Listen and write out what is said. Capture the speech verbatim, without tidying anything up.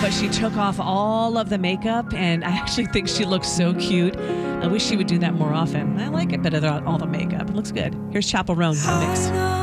but she took off all of the makeup, and I actually think she looks so cute. I wish she would do that more often. I like it better than all the makeup. It looks good. Here's Chappell Roan in the mix.